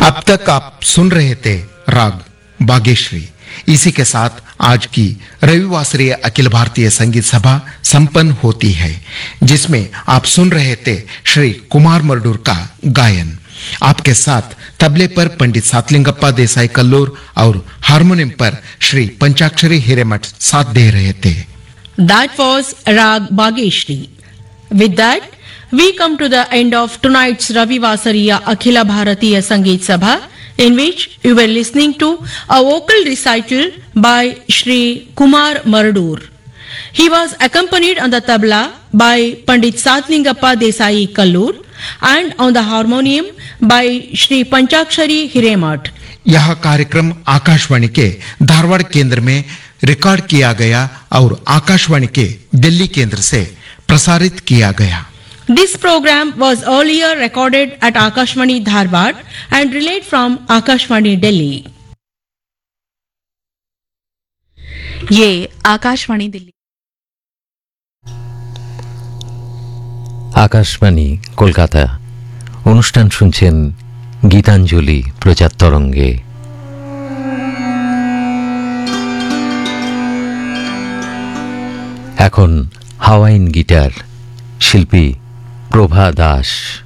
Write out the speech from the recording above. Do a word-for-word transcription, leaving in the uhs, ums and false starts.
अब तक आप सुन रहे थे राग बागेश्वरी। इसी के साथ आज की रविवासरीय अखिल भारतीय संगीत सभा संपन्न होती है, जिसमें आप सुन रहे थे श्री कुमार मरडूर का गायन। आपके साथ तबले पर पंडित सातलिंगप्पा देसाई कल्लूर और हारमोनियम पर श्री पंचाक्षरी हिरेमठ साथ दे रहे थे। That was Rag Bageshri. With that, we come to the end of tonight's Ravivasariya Akhila Bharatiya Sangeet Sabha, in which you were listening to a vocal recital by Shri Kumar Mardur. He was accompanied on the tabla by Pandit Satlingappa Desai Kallur and on the harmonium by Shri Panchakshari Hiremat. यह कार्यक्रम आकाशवाणी के धारवाड़ केंद्र में record किया गया और आकाशवाणी के दिल्ली केंद्र से प्रसारित किया गया। This program was earlier recorded at Akashvani Dharwad and relayed from Akashvani Delhi. ये आकाशवाणी दिल्ली আকাশবাণী কলকাতা অনুষ্ঠান শুনছেন গীতাঞ্জলি প্রচার তরঙ্গে। এখন হাওয়াইন গিটার শিল্পী প্রভা দাস।